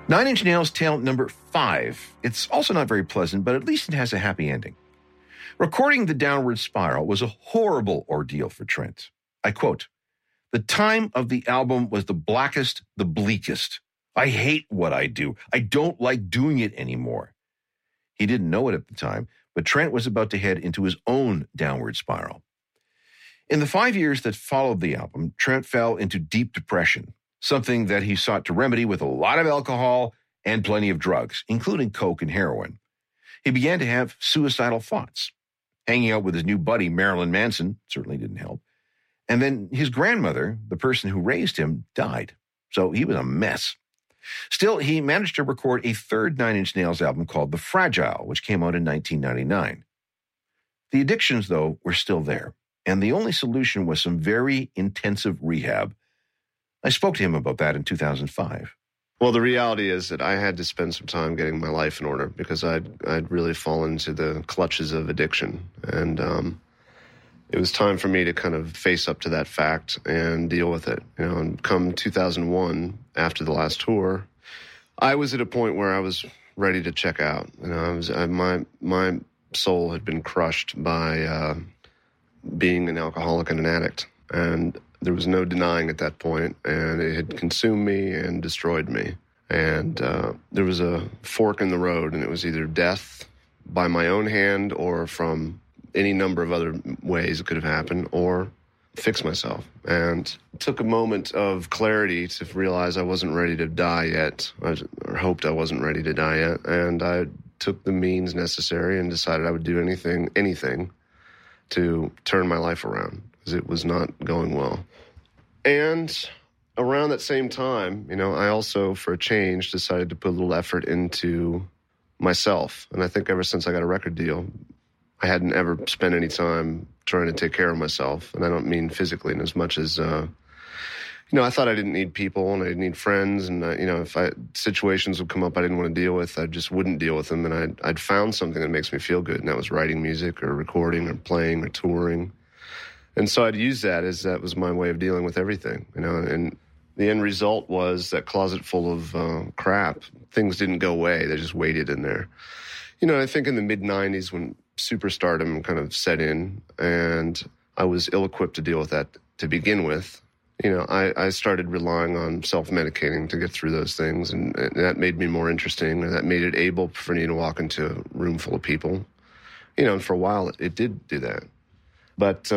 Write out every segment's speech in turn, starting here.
Nine Inch Nails tale number 5. It's also not very pleasant, but at least it has a happy ending. Recording The Downward Spiral was a horrible ordeal for Trent. I quote, "The time of the album was the blackest, the bleakest. I hate what I do. I don't like doing it anymore." He didn't know it at the time, but Trent was about to head into his own downward spiral. In the 5 years that followed the album, Trent fell into deep depression, something that he sought to remedy with a lot of alcohol and plenty of drugs, including coke and heroin. He began to have suicidal thoughts. Hanging out with his new buddy, Marilyn Manson, certainly didn't help. And then his grandmother, the person who raised him, died. So he was a mess. Still, he managed to record a third Nine Inch Nails album called The Fragile, which came out in 1999. The addictions, though, were still there, and the only solution was some very intensive rehab. I spoke to him about that in 2005. Well, the reality is that I had to spend some time getting my life in order because I'd really fallen into the clutches of addiction. And it was time for me to kind of face up to that fact and deal with it. You know, and come 2001, after the last tour, I was at a point where I was ready to check out. You know, my soul had been crushed by being an alcoholic and an addict. And there was no denying at that point, and it had consumed me and destroyed me. And there was a fork in the road, and it was either death by my own hand or from any number of other ways it could have happened, or fix myself. And it took a moment of clarity to realize I wasn't ready to die yet, or hoped I wasn't ready to die yet. And I took the means necessary and decided I would do anything to turn my life around, because it was not going well. And around that same time, you know, I also, for a change, decided to put a little effort into myself. And I think ever since I got a record deal, I hadn't ever spent any time trying to take care of myself. And I don't mean physically, in as much as, you know, I thought I didn't need people and I didn't need friends. And, you know, if situations would come up I didn't want to deal with, I just wouldn't deal with them. And I'd found something that makes me feel good. And that was writing music or recording or playing or touring. And so I'd use that as that was my way of dealing with everything, you know. And the end result was that closet full of crap. Things didn't go away. They just waited in there. You know, I think in the mid-'90s when superstardom kind of set in and I was ill-equipped to deal with that to begin with, you know, I started relying on self-medicating to get through those things. And that made me more interesting, and that made it able for me to walk into a room full of people. You know, and for a while it did do that. But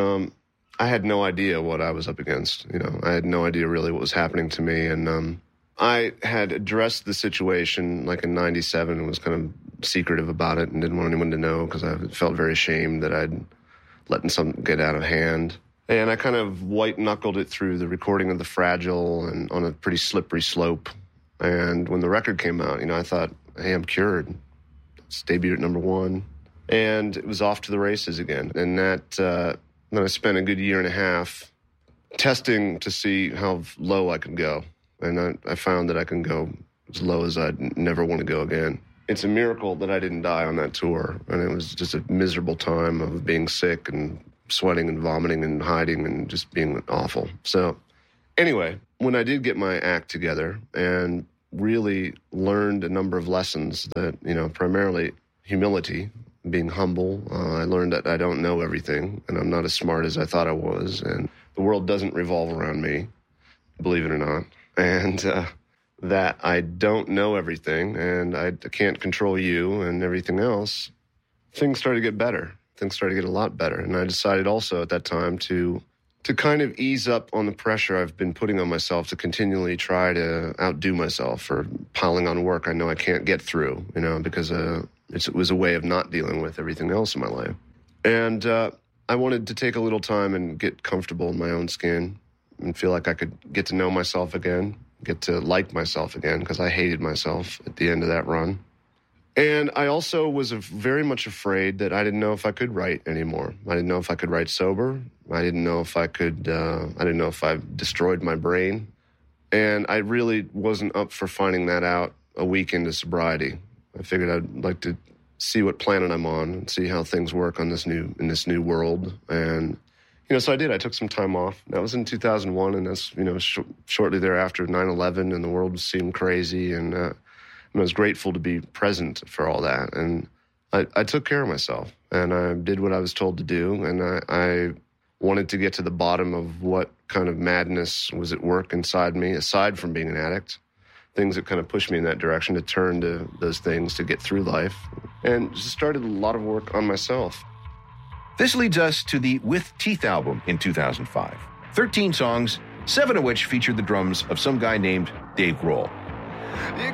I had no idea what I was up against. You know, I had no idea really what was happening to me. And I had addressed the situation like in 97 and was kind of secretive about it and didn't want anyone to know because I felt very ashamed that I'd letting something get out of hand. And I kind of white-knuckled it through the recording of The Fragile and on a pretty slippery slope. And when the record came out, you know, I thought, hey, I'm cured. It's debuted at #1. And it was off to the races again. And that... Then I spent a good year and a half testing to see how low I could go. And I found that I can go as low as I'd never want to go again. It's a miracle that I didn't die on that tour. And it was just a miserable time of being sick and sweating and vomiting and hiding and just being awful. So anyway, when I did get my act together and really learned a number of lessons that, you know, primarily humility, being humble. I learned that I don't know everything, and I'm not as smart as I thought I was, and the world doesn't revolve around me, believe it or not, and that I don't know everything, and I can't control you and everything else. Things started to get better. Things started to get a lot better, and I decided also at that time to kind of ease up on the pressure I've been putting on myself to continually try to outdo myself or piling on work I know I can't get through, you know, because it was a way of not dealing with everything else in my life. And I wanted to take a little time and get comfortable in my own skin and feel like I could get to know myself again, get to like myself again, because I hated myself at the end of that run. And I also was very much afraid that I didn't know if I could write anymore. I didn't know if I could write sober. I didn't know if I could, I didn't know if I destroyed my brain. And I really wasn't up for finding that out a week into sobriety. I figured I'd like to see what planet I'm on and see how things work in this new world. And, you know, so I did. I took some time off. That was in 2001, and that's, you know, shortly thereafter 9/11, and the world seemed crazy. And And I was grateful to be present for all that. And I took care of myself, and I did what I was told to do. And I wanted to get to the bottom of what kind of madness was at work inside me, aside from being an addict. Things that kind of pushed me in that direction, to turn to those things to get through life. And just started a lot of work on myself. This leads us to the With Teeth album in 2005. 13 songs, 7 of which featured the drums of some guy named Dave Grohl.